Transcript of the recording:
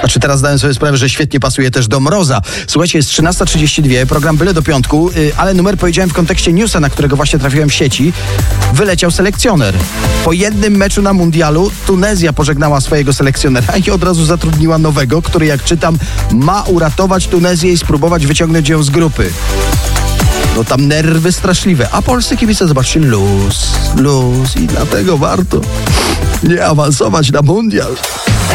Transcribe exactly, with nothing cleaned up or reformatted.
A czy teraz zdałem sobie sprawę, że świetnie pasuje też do mroza. Słuchajcie, jest trzynasta trzydzieści dwa, program byle do piątku, yy, ale numer powiedziałem w kontekście newsa, na którego właśnie trafiłem w sieci. Wyleciał selekcjoner. Po jednym meczu na mundialu Tunezja pożegnała swojego selekcjonera i od razu zatrudniła nowego, który, jak czytam, ma uratować Tunezję i spróbować wyciągnąć ją z grupy. No tam nerwy straszliwe. A polscy kibice, zobaczcie, luz, luz i dlatego warto nie awansować na mundial.